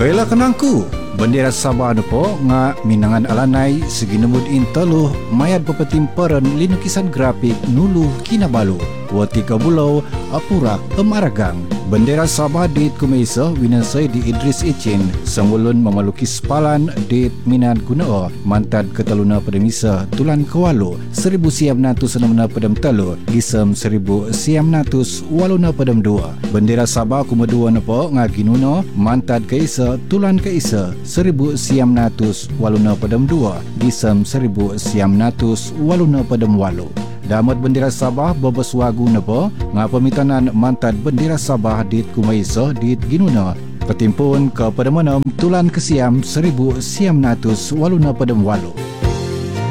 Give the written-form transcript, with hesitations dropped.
Kailah kenangku, bendera Sabah nepo nga minangan alanai segi nemud in teluh mayat pepetim peren linukisan grafik nulu Kinabalu. Wati Kabulau, Apurak, Emaragang. Bendera Sabah dit kumaisa winasai di Idris Icin, sangulun memelukis palan dit minat gunao, mantad keteluna pada misa tulan kewalu, 1906 padam telu, gisem 1908 padam dua. Bendera Sabah kumedua nepo ngaginuno, mantad keisa tulan keisa, 1908 padam dua, gisem 1908 padam walu. Damat bendera Sabah bebas wagu nepo nga pemitanan mantad bendera Sabah dit kumaisa dit ginuna ketimpun ke pada menam tulan kesiam 1908 padam walu.